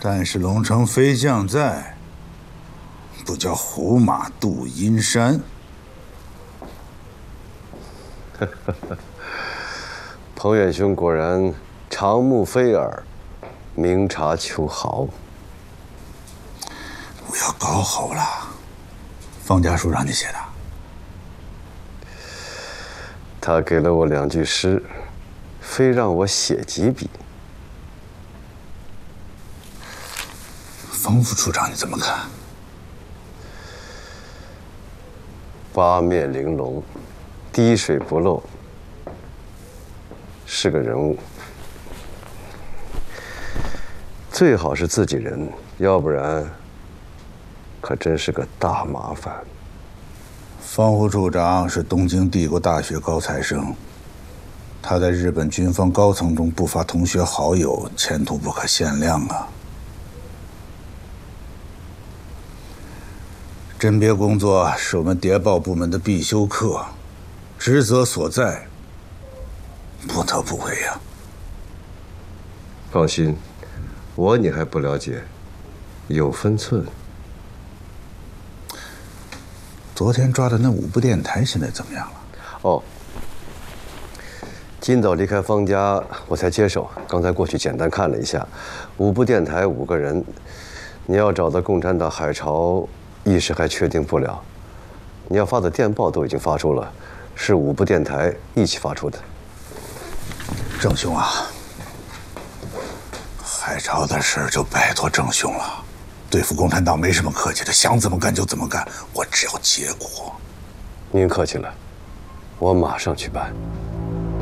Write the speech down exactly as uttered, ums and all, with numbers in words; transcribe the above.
但是龙城飞将在，不叫虎马渡阴山。 彭远兄果然长目飞耳，明察秋毫。 不要高吼了，方家书让你写的。 他给了我两句诗，非让我写几笔。 冯副处长你怎么看？ 八面玲珑，滴水不漏，是个人物。最好是自己人，要不然可真是个大麻烦。 方副处长是东京帝国大学高材生，他在日本军方高层中不乏同学好友，前途不可限量啊。甄别工作是我们谍报部门的必修课，职责所在，不得不为呀。 放心，我你还不了解，有分寸。 昨天抓的那五部电台现在怎么样了？ 哦，今早离开方家，我才接手。刚才过去简单看了一下，五部电台五个人，你要找到共产党海潮，一时还确定不了。你要发的电报都已经发出了，是五部电台一起发出的。 郑兄啊，海潮的事就拜托郑兄了。对付共产党没什么客气的，想怎么干就怎么干，我只要结果。 您客气了，我马上去办。